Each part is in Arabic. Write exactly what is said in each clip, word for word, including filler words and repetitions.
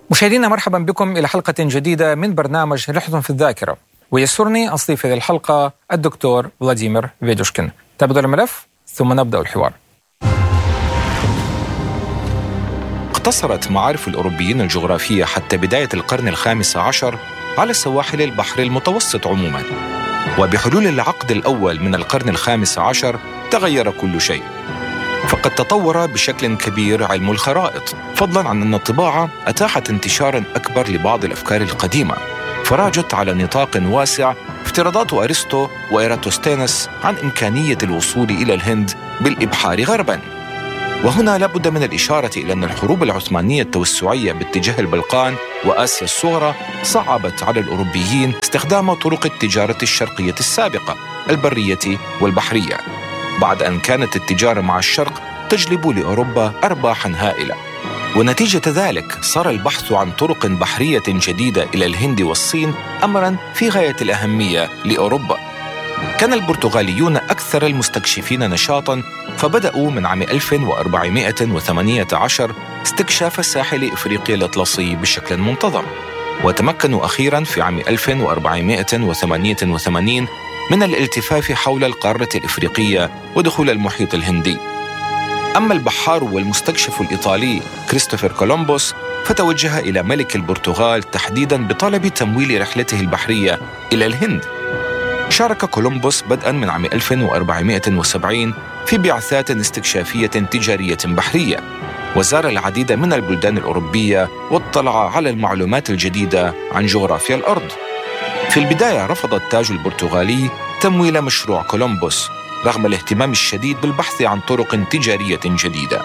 مشاهدينا مرحبا بكم إلى حلقة جديدة من برنامج رحلة في الذاكرة، ويسرني أستضيف هذه الحلقة الدكتور فلاديمير فيدوشكين. تبدأ الملف ثم نبدأ الحوار. اقتصرت معارف الأوروبيين الجغرافية حتى بداية القرن الخامس عشر على سواحل البحر المتوسط عموما، وبحلول العقد الأول من القرن الخامس عشر تغير كل شيء، فقد تطور بشكل كبير علم الخرائط، فضلاً عن أن الطباعة أتاحت انتشاراً أكبر لبعض الأفكار القديمة، فراجت على نطاق واسع افتراضات أرسطو وإيراتوستينس عن إمكانية الوصول إلى الهند بالإبحار غرباً. وهنا لابد من الإشارة إلى أن الحروب العثمانية التوسعية باتجاه البلقان وآسيا الصغرى صعبت على الأوروبيين استخدام طرق التجارة الشرقية السابقة البرية والبحرية، بعد أن كانت التجارة مع الشرق تجلب لأوروبا أرباحاً هائلة. ونتيجة ذلك صار البحث عن طرق بحرية جديدة إلى الهند والصين أمراً في غاية الأهمية لأوروبا. كان البرتغاليون أكثر المستكشفين نشاطاً، فبدأوا من عام ألف وأربعمائة وثمانية عشر استكشاف ساحل إفريقيا الأطلسي بشكل منتظم، وتمكنوا أخيراً في عام ألف وأربعمائة وثمانية وثمانين من الالتفاف حول القارة الإفريقية ودخول المحيط الهندي. أما البحار والمستكشف الإيطالي كريستوفر كولومبوس فتوجه إلى ملك البرتغال تحديداً بطلب تمويل رحلته البحرية إلى الهند. شارك كولومبوس بدءاً من عام ألف وأربعمائة وسبعين في بعثات استكشافية تجارية بحرية، وزار العديد من البلدان الأوروبية واطلع على المعلومات الجديدة عن جغرافيا الأرض. في البداية رفض التاج البرتغالي تمويل مشروع كولومبوس رغم الاهتمام الشديد بالبحث عن طرق تجارية جديدة،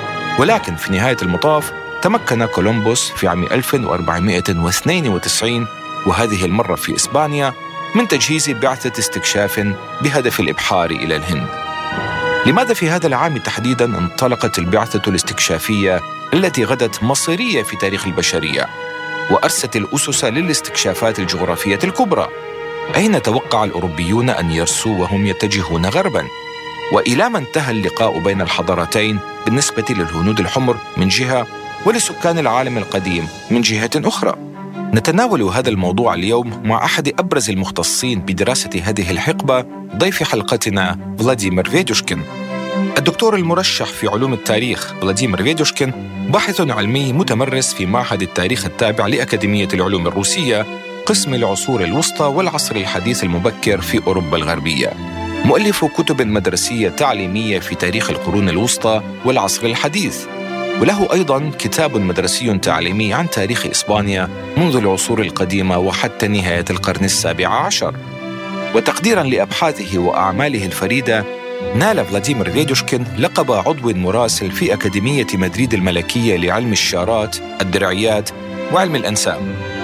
ولكن في نهاية المطاف تمكن كولومبوس في عام ألف وأربعمائة واثنين وتسعين، وهذه المرة في إسبانيا، من تجهيز بعثة استكشاف بهدف الإبحار إلى الهند. لماذا في هذا العام تحديداً انطلقت البعثة الاستكشافية التي غدت مصيرية في تاريخ البشرية وأرست الأسس للاستكشافات الجغرافية الكبرى؟ أين توقع الأوروبيون أن يرسوا وهم يتجهون غرباً؟ وإلى ما انتهى اللقاء بين الحضارتين بالنسبة للهنود الحمر من جهة ولسكان العالم القديم من جهة أخرى؟ نتناول هذا الموضوع اليوم مع أحد أبرز المختصين بدراسة هذه الحقبة، ضيف حلقتنا فلاديمير فيدوشكين. الدكتور المرشح في علوم التاريخ فلاديمير فيدوشكين باحث علمي متمرس في معهد التاريخ التابع لأكاديمية العلوم الروسية، قسم العصور الوسطى والعصر الحديث المبكر في أوروبا الغربية، مؤلف كتب مدرسية تعليمية في تاريخ القرون الوسطى والعصر الحديث، وله أيضاً كتاب مدرسي تعليمي عن تاريخ إسبانيا منذ العصور القديمة وحتى نهاية القرن السابع عشر. وتقديراً لأبحاثه وأعماله الفريدة، نال فلاديمير فيدوشكين لقب عضو مراسل في أكاديمية مدريد الملكية لعلم الشارات، الدرعيات وعلم الأنساب.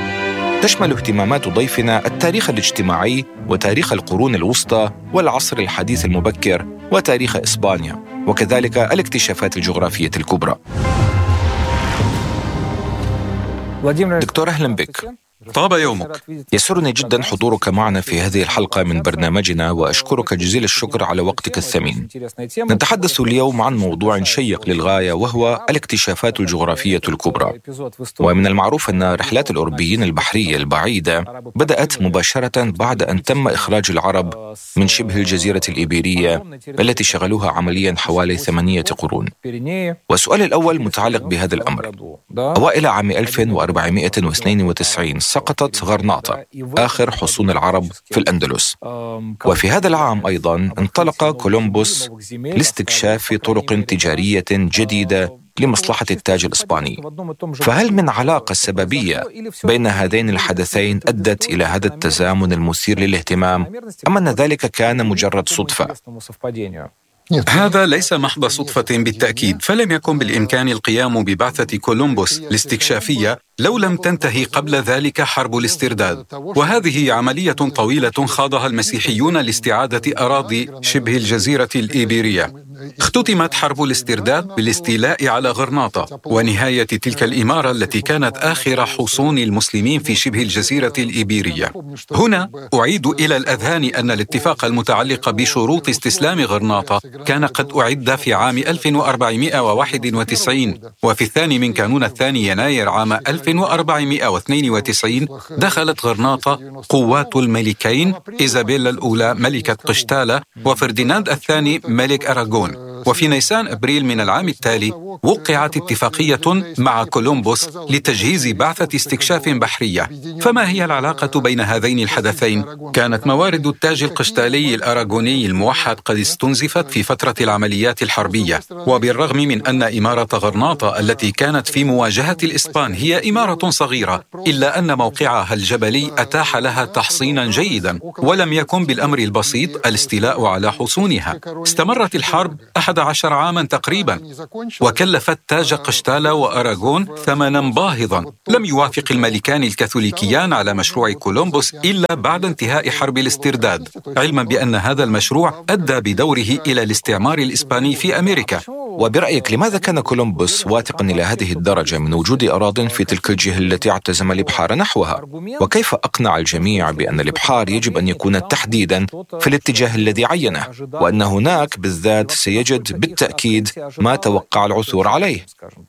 تشمل اهتمامات ضيفنا التاريخ الاجتماعي وتاريخ القرون الوسطى والعصر الحديث المبكر وتاريخ إسبانيا، وكذلك الاكتشافات الجغرافية الكبرى. دكتور، أهلا بك. طاب يومك. يسرني جدا حضورك معنا في هذه الحلقة من برنامجنا، وأشكرك جزيل الشكر على وقتك الثمين. نتحدث اليوم عن موضوع شيق للغاية، وهو الاكتشافات الجغرافية الكبرى. ومن المعروف أن رحلات الأوروبيين البحرية البعيدة بدأت مباشرة بعد أن تم إخراج العرب من شبه الجزيرة الإيبيرية التي شغلوها عمليا حوالي ثمانية قرون. والسؤال الأول متعلق بهذا الأمر. أوائل عام ألف وأربعمائة واثنين وتسعين سقطت غرناطة، آخر حصون العرب في الأندلس، وفي هذا العام أيضاً انطلق كولومبوس لاستكشاف طرق تجارية جديدة لمصلحة التاج الإسباني. فهل من علاقة سببية بين هذين الحدثين أدت إلى هذا التزامن المثير للاهتمام، أم أن ذلك كان مجرد صدفة؟ هذا ليس محض صدفة بالتأكيد، فلم يكن بالإمكان القيام ببعثة كولومبوس الاستكشافية لو لم تنتهي قبل ذلك حرب الاسترداد، وهذه عملية طويلة خاضها المسيحيون لاستعادة أراضي شبه الجزيرة الإيبيرية. اختتمت حرب الاسترداد بالاستيلاء على غرناطة ونهاية تلك الإمارة التي كانت آخر حصون المسلمين في شبه الجزيرة الإيبيرية. هنا أعيد إلى الأذهان أن الاتفاق المتعلق بشروط استسلام غرناطة كان قد أعد في عام ألف وأربعمائة وواحد وتسعين، وفي الثاني من كانون الثاني يناير عام ألف ألف وأربعمائة واثنين وتسعين دخلت غرناطة قوات الملكين، إيزابيلا الأولى ملكة قشتالة وفرديناند الثاني ملك أراغون. وفي نيسان أبريل من العام التالي وقعت اتفاقية مع كولومبوس لتجهيز بعثة استكشاف بحرية. فما هي العلاقة بين هذين الحدثين؟ كانت موارد التاج القشتالي الأراغوني الموحد قد استنزفت في فترة العمليات الحربية، وبالرغم من أن إمارة غرناطة التي كانت في مواجهة الإسبان هي إمارة صغيرة، إلا أن موقعها الجبلي أتاح لها تحصينا جيدا، ولم يكن بالأمر البسيط الاستيلاء على حصونها. استمرت الحرب أحد عشر عاما تقريبا، وكلفت تاج قشتالة وأراغون ثمنا باهظا. لم يوافق الملكان الكاثوليكيان على مشروع كولومبوس إلا بعد انتهاء حرب الاسترداد، علما بأن هذا المشروع أدى بدوره إلى الاستعمار الإسباني في أمريكا. وبرأيك لماذا كان كولومبوس واثقا إلى هذه الدرجة من وجود أراضٍ في تلك الجهة التي اعتزم الإبحار نحوها؟ وكيف أقنع الجميع بأن الإبحار يجب أن يكون تحديدا في الاتجاه الذي عينه، وأن هناك بالذات سيجد بالتأكيد ما توقع العثور عليه؟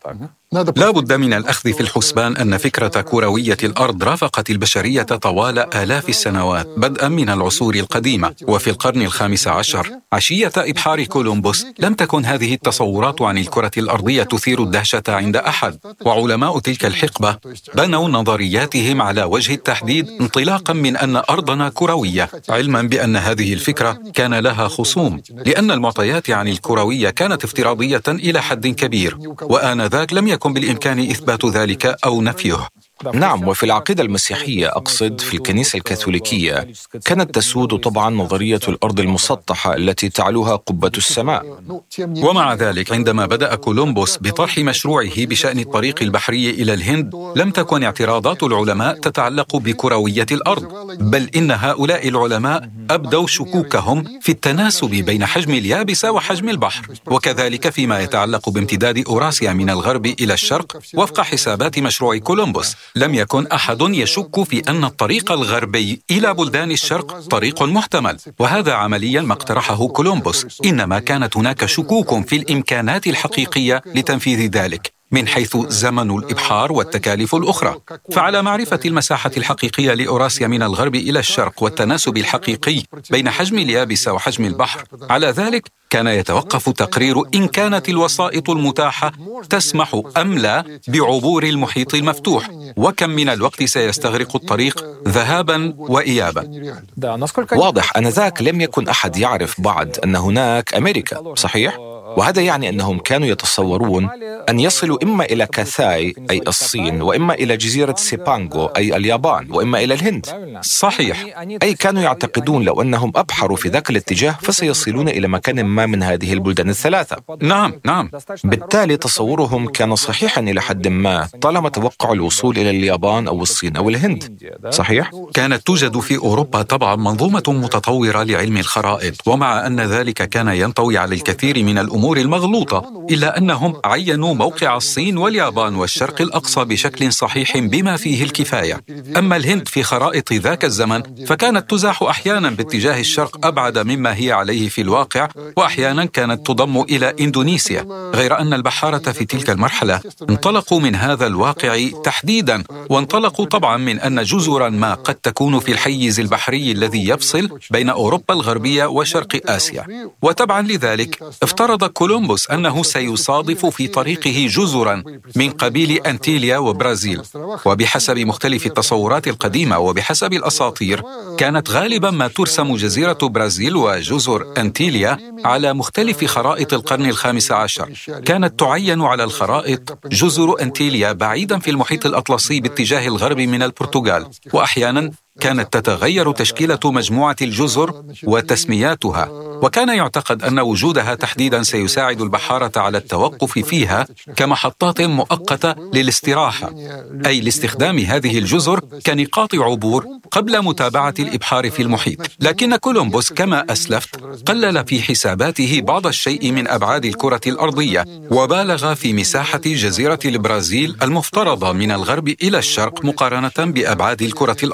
لا بد من الأخذ في الحسبان أن فكرة كروية الأرض رافقت البشرية طوال آلاف السنوات بدءا من العصور القديمة. وفي القرن الخامس عشر عشية إبحار كولومبوس لم تكن هذه التصورات عن الكرة الأرضية تثير الدهشة عند أحد، وعلماء تلك الحقبة بنوا نظرياتهم على وجه التحديد انطلاقا من أن أرضنا كروية، علما بأن هذه الفكرة كان لها خصوم، لأن المعطيات عن الكروية كانت افتراضية إلى حد كبير، وآنذاك لم يكن بالإمكان إثبات ذلك أو نفيه. نعم، وفي العقيدة المسيحية أقصد في الكنيسة الكاثوليكية كانت تسود طبعا نظرية الأرض المسطحة التي تعلوها قبة السماء. ومع ذلك عندما بدأ كولومبوس بطرح مشروعه بشأن الطريق البحري إلى الهند لم تكن اعتراضات العلماء تتعلق بكروية الأرض، بل إن هؤلاء العلماء أبدوا شكوكهم في التناسب بين حجم اليابسة وحجم البحر، وكذلك فيما يتعلق بامتداد أوراسيا من الغرب إلى الشرق وفق حسابات مشروع كولومبوس. لم يكن أحد يشك في أن الطريق الغربي إلى بلدان الشرق طريق محتمل، وهذا عمليا ما اقترحه كولومبوس، إنما كانت هناك شكوك في الإمكانات الحقيقية لتنفيذ ذلك من حيث زمن الإبحار والتكاليف الأخرى. فعلى معرفة المساحة الحقيقية لأوراسيا من الغرب إلى الشرق والتناسب الحقيقي بين حجم اليابسة وحجم البحر، على ذلك كان يتوقف تقرير إن كانت الوسائط المتاحة تسمح أم لا بعبور المحيط المفتوح، وكم من الوقت سيستغرق الطريق ذهابا وإيابا. واضح أنذاك لم يكن أحد يعرف بعد أن هناك أمريكا، صحيح؟ وهذا يعني أنهم كانوا يتصورون أن يصلوا إما إلى كاثاي أي الصين، وإما إلى جزيرة سيبانغو أي اليابان، وإما إلى الهند. صحيح، أي كانوا يعتقدون لو أنهم أبحروا في ذاك الاتجاه فسيصلون إلى مكان ما من هذه البلدان الثلاثة. نعم نعم بالتالي تصورهم كان صحيحا إلى حد ما طالما توقع الوصول إلى اليابان أو الصين أو الهند، صحيح؟ كانت توجد في أوروبا طبعا منظومة متطورة لعلم الخرائط، ومع أن ذلك كان ينطوي على الكثير من الأمور المغلوطة، إلا أنهم عينوا موقع الصين واليابان والشرق الأقصى بشكل صحيح بما فيه الكفاية. أما الهند في خرائط ذاك الزمن فكانت تزاح أحيانا باتجاه الشرق أبعد مما هي عليه في الواقع، وأحيانا كانت تضم إلى إندونيسيا، غير أن البحارة في تلك المرحلة انطلقوا من هذا الواقع تحديدا، وانطلقوا طبعا من أن جزرا ما قد تكون في الحيز البحري الذي يفصل بين أوروبا الغربية وشرق آسيا. وتبعا لذلك افترض كولومبوس أنه سيصادف في طريقه جزرا من قبيل أنتيليا وبرازيل، وبحسب مختلف التصورات القديمة وبحسب الأساطير كانت غالبا ما ترسم جزيرة برازيل وجزر أنتيليا على مختلف خرائط القرن الخامس عشر. كانت تعين على الخرائط جزر أنتيليا بعيدا في المحيط الأطلسي باتجاه الغرب من البرتغال، وأحيانا كانت تتغير تشكيلة مجموعة الجزر وتسمياتها، وكان يعتقد أن وجودها تحديدا سيساعد البحارة على التوقف فيها كمحطات مؤقتة للاستراحة، أي لاستخدام هذه الجزر كنقاط عبور قبل متابعة الإبحار في المحيط. لكن كولومبوس كما أسلفت قلل في حساباته بعض الشيء من أبعاد الكرة الأرضية، وبالغ في مساحة جزيرة البرازيل المفترضة من الغرب إلى الشرق مقارنة بأبعاد الكرة الأرضية،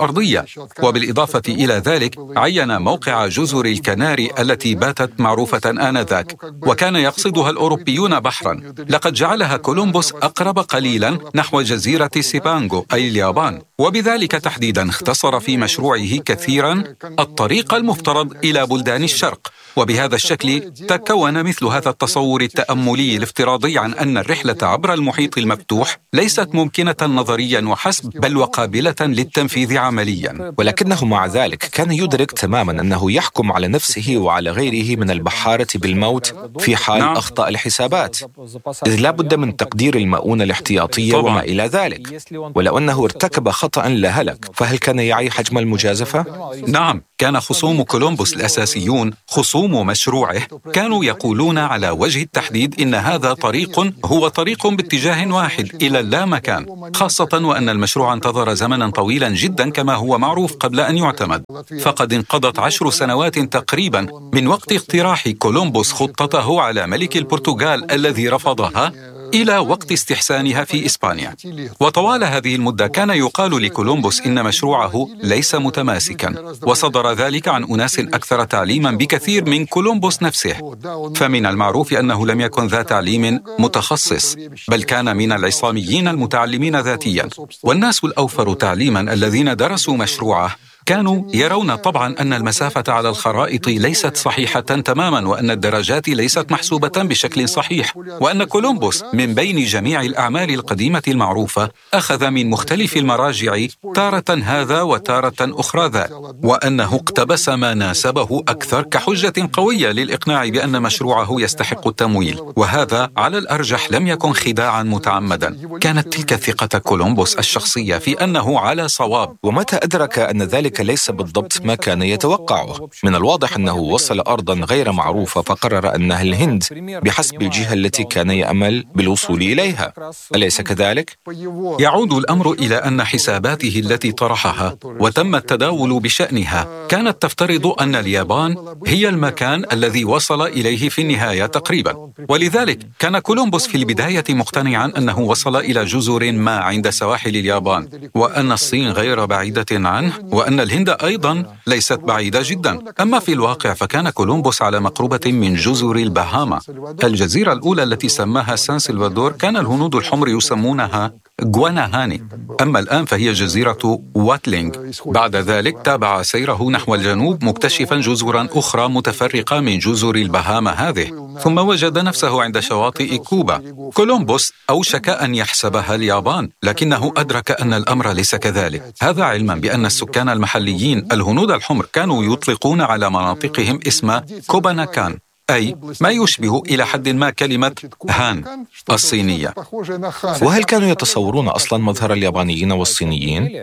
وبالإضافة إلى ذلك عين موقع جزر الكناري التي باتت معروفة آنذاك، وكان يقصدها الأوروبيون بحرا. لقد جعلها كولومبوس أقرب قليلا نحو جزيرة سيبانغو أي اليابان، وبذلك تحديدا اختصر في مشروعه كثيرا الطريق المفترض إلى بلدان الشرق. وبهذا الشكل تكون مثل هذا التصور التأملي الافتراضي عن أن الرحلة عبر المحيط المفتوح ليست ممكنة نظريا وحسب، بل وقابلة للتنفيذ عمليا. ولكنه مع ذلك كان يدرك تماما أنه يحكم على نفسه وعلى غيره من البحارة بالموت في حال نعم. أخطأ الحسابات، إذ لا بد من تقدير المؤونة الاحتياطية طبعا. وما إلى ذلك. ولو أنه ارتكب خطأ لهلك، فهل كان يعي حجم المجازفة؟ نعم، كان خصوم كولومبوس الأساسيون خصوم مشروعه كانوا يقولون على وجه التحديد إن هذا طريق هو طريق باتجاه واحد إلى اللامكان، خاصة وأن المشروع انتظر زمنا طويلا جدا كما هو معروف قبل أن يعتمد. فقد انقضت عشر سنوات تقريبا من وقت اقتراح كولومبوس خطته على ملك البرتغال الذي رفضها إلى وقت استحسانها في إسبانيا. وطوال هذه المدة كان يقال لكولومبوس إن مشروعه ليس متماسكا، وصدر ذلك عن أناس أكثر تعليما بكثير من كولومبوس نفسه. فمن المعروف أنه لم يكن ذا تعليم متخصص، بل كان من العصاميين المتعلمين ذاتيا. والناس الأوفر تعليما الذين درسوا مشروعه كانوا يرون طبعا أن المسافة على الخرائط ليست صحيحة تماما، وأن الدرجات ليست محسوبة بشكل صحيح، وأن كولومبوس من بين جميع الأعمال القديمة المعروفة أخذ من مختلف المراجع تارة هذا وتارة أخرى ذا، وأنه اقتبس ما ناسبه أكثر كحجة قوية للإقناع بأن مشروعه يستحق التمويل. وهذا على الأرجح لم يكن خداعا متعمدا، كانت تلك ثقة كولومبوس الشخصية في أنه على صواب. ومتى أدرك أن ذلك ليس بالضبط ما كان يتوقعه؟ من الواضح أنه وصل أرضا غير معروفة فقرر أنها الهند بحسب الجهة التي كان يأمل بالوصول إليها، أليس كذلك؟ يعود الأمر إلى أن حساباته التي طرحها وتم التداول بشأنها كانت تفترض أن اليابان هي المكان الذي وصل إليه في النهاية تقريبا. ولذلك كان كولومبوس في البداية مقتنعا أنه وصل إلى جزر ما عند سواحل اليابان، وأن الصين غير بعيدة عنه، وأن الهند أيضا ليست بعيدة جدا. أما في الواقع فكان كولومبوس على مقربة من جزر البهاما. الجزيرة الأولى التي سماها سان سلفادور كان الهنود الحمر يسمونها غواناهاني، أما الآن فهي جزيرة واتلينغ. بعد ذلك تابع سيره نحو الجنوب مكتشفا جزرا أخرى متفرقة من جزر البهاما هذه، ثم وجد نفسه عند شواطئ كوبا. كولومبوس أوشك أن يحسبها اليابان، لكنه أدرك أن الأمر ليس كذلك، هذا علما بأن السكان المحليين الهنود الحمر كانوا يطلقون على مناطقهم اسم كوباناكان، أي ما يشبه إلى حد ما كلمة هان الصينية. وهل كانوا يتصورون أصلا مظهر اليابانيين والصينيين؟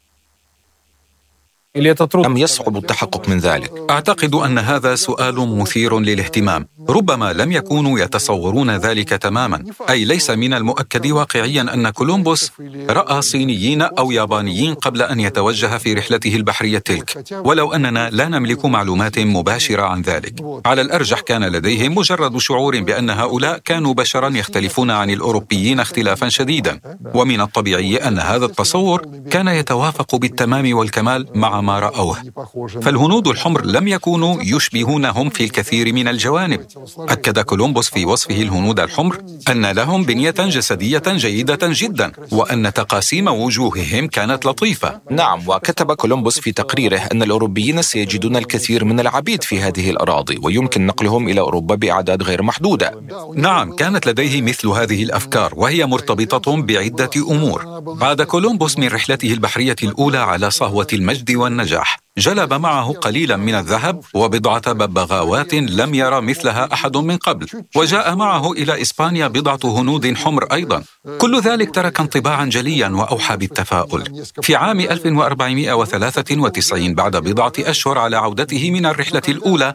أم يصعب التحقق من ذلك؟ أعتقد أن هذا سؤال مثير للاهتمام. ربما لم يكونوا يتصورون ذلك تماما، أي ليس من المؤكد واقعيا أن كولومبوس رأى صينيين أو يابانيين قبل أن يتوجه في رحلته البحرية تلك، ولو أننا لا نملك معلومات مباشرة عن ذلك. على الأرجح كان لديهم مجرد شعور بأن هؤلاء كانوا بشرا يختلفون عن الأوروبيين اختلافا شديدا، ومن الطبيعي أن هذا التصور كان يتوافق بالتمام والكمال مع ما رأوه. فالهنود الحمر لم يكونوا يشبهونهم في الكثير من الجوانب. أكد كولومبوس في وصفه الهنود الحمر أن لهم بنية جسدية جيدة جدا، وأن تقاسيم وجوههم كانت لطيفة. نعم، وكتب كولومبوس في تقريره أن الأوروبيين سيجدون الكثير من العبيد في هذه الأراضي، ويمكن نقلهم إلى أوروبا بأعداد غير محدودة. نعم، كانت لديه مثل هذه الأفكار، وهي مرتبطة بعدة أمور. بعد كولومبوس من رحلته البحرية الأولى على صهوة المجد والنجاح، جلب معه قليلا من الذهب وبضعة ببغاوات لم يرى مثلها أحد من قبل، وجاء معه إلى إسبانيا بضعة هنود حمر أيضا. كل ذلك ترك انطباعا جليا وأوحى بالتفاؤل. في عام ألف وأربعمائة وثلاثة وتسعين، بعد بضعة أشهر على عودته من الرحلة الأولى،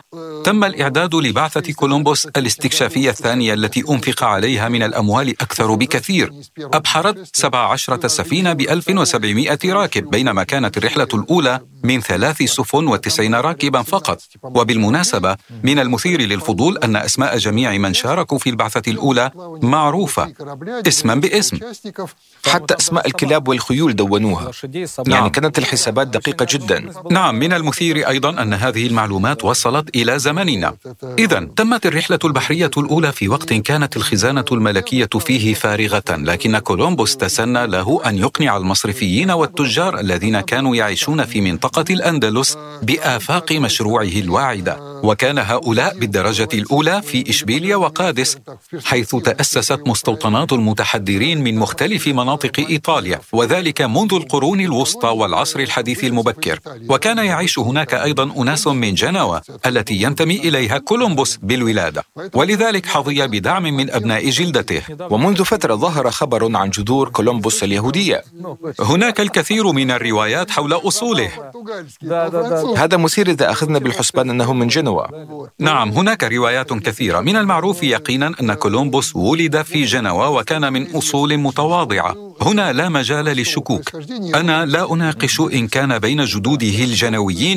تم الإعداد لبعثة كولومبوس الاستكشافية الثانية التي أنفق عليها من الأموال أكثر بكثير. أبحرت سبع عشرة سفينة بألف وسبعمائة راكب، بينما كانت الرحلة الأولى من ثلاث سفن وتسعين راكبا فقط. وبالمناسبة من المثير للفضول أن أسماء جميع من شاركوا في البعثة الأولى معروفة اسما باسم، حتى أسماء الكلاب والخيول دونوها. نعم. يعني كانت الحسابات دقيقة جدا. نعم، من المثير أيضا أن هذه المعلومات وصلت إلى زمننا. إذن تمت الرحلة البحرية الأولى في وقت كانت الخزانة الملكية فيه فارغة، لكن كولومبوس تسنى له أن يقنع المصرفيين والتجار الذين كانوا يعيشون في منطقة الأندلس بآفاق مشروعه الواعدة. وكان هؤلاء بالدرجة الأولى في إشبيلية وقادس، حيث تأسست مستوطنات المتحضرين من مختلف مناطق إيطاليا، وذلك منذ القرون الوسطى والعصر الحديث المبكر. وكان يعيش هناك أيضا أناس من جنوة التي ينتمي إليها كولومبوس بالولادة، ولذلك حظي بدعم من أبناء جلدته. ومنذ فترة ظهر خبر عن جذور كولومبوس اليهودية. هناك الكثير من الروايات حول أصوله. هذا مثير إذا أخذنا بالحسبان أنه من جنوة. نعم، هناك روايات كثيرة. من المعروف يقينا أن كولومبوس ولد في جنوة وكان من أصول متواضعة. هنا لا مجال للشكوك. أنا لا أناقش إن كان بين جدوده الجنويين